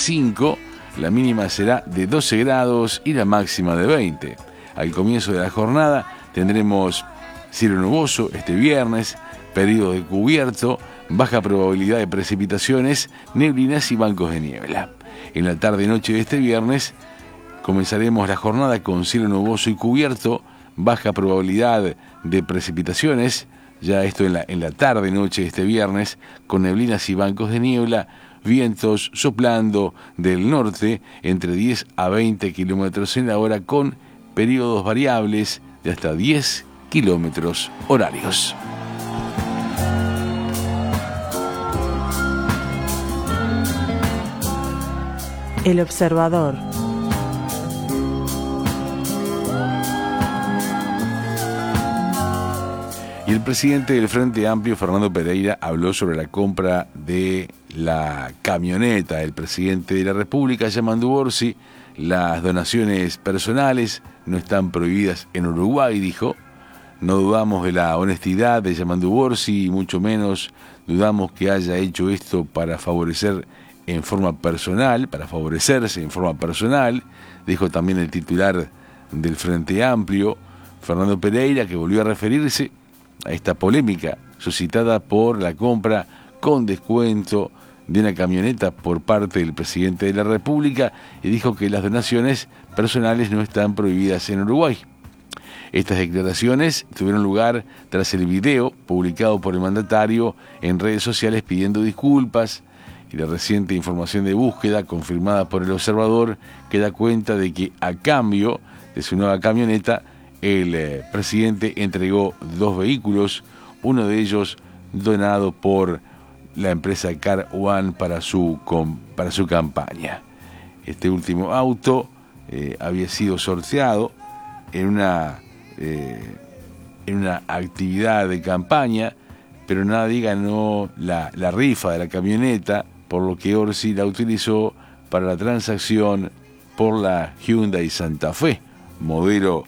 5, la mínima será de 12 grados y la máxima de 20. Al comienzo de la jornada tendremos cielo nuboso este viernes, periodo de cubierto, baja probabilidad de precipitaciones, neblinas y bancos de niebla. En la tarde-noche de este viernes comenzaremos la jornada con cielo nuboso y cubierto, baja probabilidad de precipitaciones, ya esto en la tarde-noche de este viernes, con neblinas y bancos de niebla, vientos soplando del norte entre 10 a 20 kilómetros en la hora con periodos variables de hasta 10 kilómetros horarios. El observador. Y el presidente del Frente Amplio, Fernando Pereira, habló sobre la compra de la camioneta del presidente de la República, Yamandu Orsi. Las donaciones personales no están prohibidas en Uruguay, dijo. No dudamos de la honestidad de Yamandu Orsi y mucho menos dudamos que haya hecho esto para favorecerse en forma personal, dijo también el titular del Frente Amplio, Fernando Pereira, que volvió a referirse a esta polémica suscitada por la compra con descuento de una camioneta por parte del presidente de la República y dijo que las donaciones personales no están prohibidas en Uruguay. Estas declaraciones tuvieron lugar tras el video publicado por el mandatario en redes sociales pidiendo disculpas y la reciente información de búsqueda confirmada por el observador que da cuenta de que a cambio de su nueva camioneta el presidente entregó 2 vehículos, uno de ellos donado por la empresa Car One para su campaña. Este último auto había sido sorteado en una actividad de campaña, pero nadie ganó la rifa de la camioneta, por lo que Orsi la utilizó para la transacción por la Hyundai Santa Fe, modelo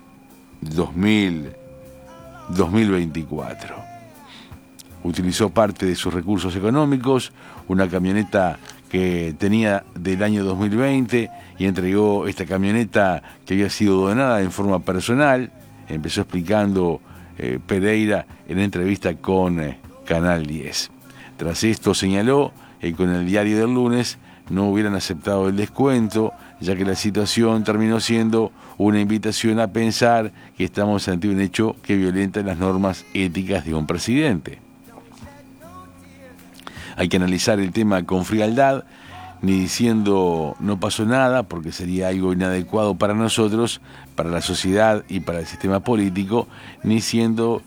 2024. Utilizó parte de sus recursos económicos, una camioneta que tenía del año 2020 y entregó esta camioneta que había sido donada en forma personal. Empezó explicando Pereira en entrevista con Canal 10. Tras esto señaló que con el diario del lunes no hubieran aceptado el descuento, ya que la situación terminó siendo una invitación a pensar que estamos ante un hecho que violenta las normas éticas de un presidente. Hay que analizar el tema con frialdad, ni diciendo no pasó nada, porque sería algo inadecuado para nosotros, para la sociedad y para el sistema político, ni diciendo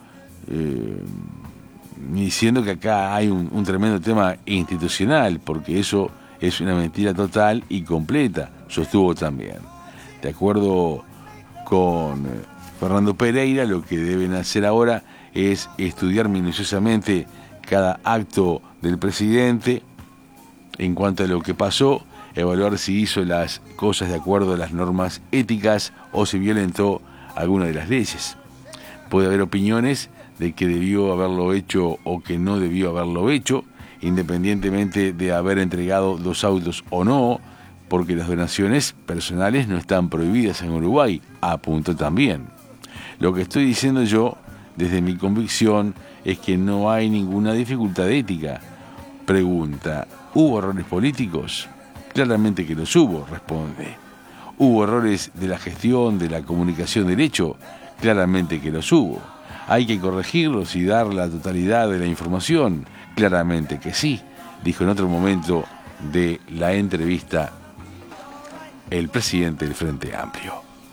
que acá hay un tremendo tema institucional, porque eso es una mentira total y completa, sostuvo también. De acuerdo con Fernando Pereira, lo que deben hacer ahora es estudiar minuciosamente cada acto del presidente en cuanto a lo que pasó, evaluar si hizo las cosas de acuerdo a las normas éticas o si violentó alguna de las leyes. Puede haber opiniones de que debió haberlo hecho o que no debió haberlo hecho, independientemente de haber entregado 2 autos o no, porque las donaciones personales no están prohibidas en Uruguay, apuntó también. Lo que estoy diciendo yo, desde mi convicción, es que no hay ninguna dificultad ética. Pregunta, ¿hubo errores políticos? Claramente que los hubo, responde. ¿Hubo errores de la gestión, de la comunicación del hecho? Claramente que los hubo. ¿Hay que corregirlos y dar la totalidad de la información? Claramente que sí, dijo en otro momento de la entrevista el presidente del Frente Amplio.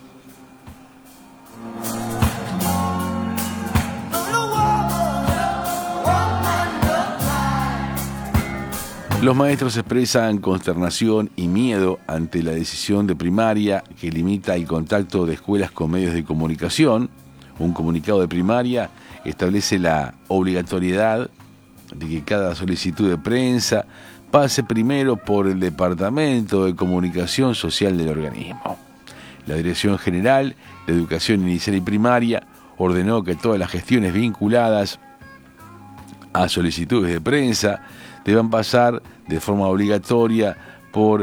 Los maestros expresan consternación y miedo ante la decisión de primaria que limita el contacto de escuelas con medios de comunicación. Un comunicado de primaria establece la obligatoriedad de que cada solicitud de prensa pase primero por el Departamento de Comunicación Social del organismo. La Dirección General de Educación Inicial y Primaria ordenó que todas las gestiones vinculadas a solicitudes de prensa deban pasar de forma obligatoria por